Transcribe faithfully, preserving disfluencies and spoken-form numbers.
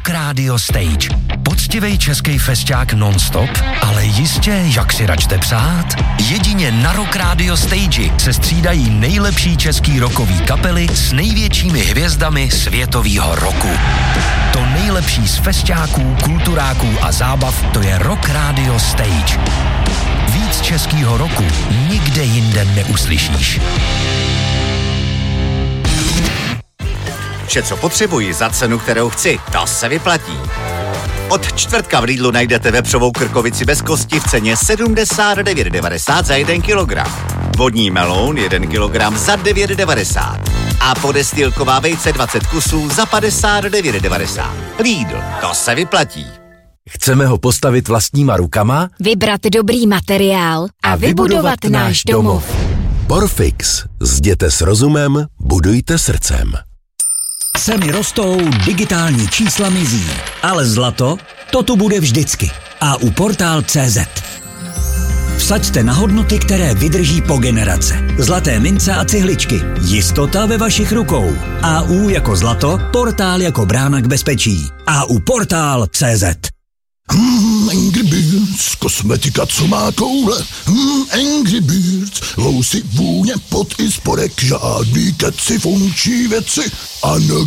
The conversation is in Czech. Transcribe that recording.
Rock Radio Stage. Poctivej český festiák non-stop, ale jistě, jak si račte přát. Jedině na Rock Radio Stage se střídají nejlepší český rockový kapely s největšími hvězdami světovýho roku. To nejlepší z festiáků, kulturáků a zábav, to je Rock Radio Stage. Víc českýho roku nikde jinde neuslyšíš. Vše, co potřebuji za cenu, kterou chci, to se vyplatí. Od čtvrtka v Lidlu najdete vepřovou krkovici bez kosti v ceně sedmdesát devět devadesát za jeden kilogram. Vodní meloun jeden kilogram za devět devadesát. A podestýlková vejce dvacet kusů za padesát devět devadesát. Lidl, to se vyplatí. Chceme ho postavit vlastníma rukama, vybrat dobrý materiál a, a vybudovat, vybudovat náš domov. Porfix. Zděte s rozumem, budujte srdcem. Ceny rostou, digitální čísla mizí, ale zlato, to tu bude vždycky. A u Portál tečka cé zet. Vsaďte na hodnoty, které vydrží po generace. Zlaté mince a cihličky. Jistota ve vašich rukou. A U jako zlato, Portál jako brána k bezpečí. A u Portál tečka cé zet. Hmm, Angry Birds, kosmetika, co má koule. Hmm, Angry Birds, lousy, vůně, pot i spodek, žádný keci, funkční věci. Ano,